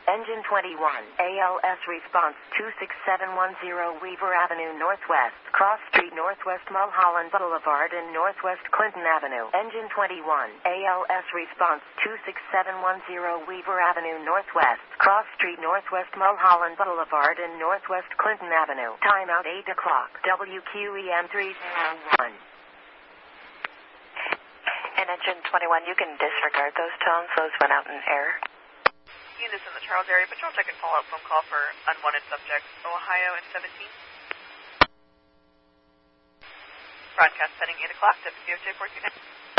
Engine 21, ALS response 26710 Weaver Avenue Northwest, Cross Street Northwest Mulholland Boulevard and Northwest Clinton Avenue. Engine 21, ALS response 26710 Weaver Avenue Northwest, Cross Street Northwest Mulholland Boulevard and Northwest Clinton Avenue. Timeout 8 o'clock. WQEM 301. And Engine 21, you can disregard those tones. Those went out in error. This in the Charles area. Patrol check and follow-up phone call for unwanted subjects. Ohio and 17. Broadcast setting 8 o'clock. WCOJ 429.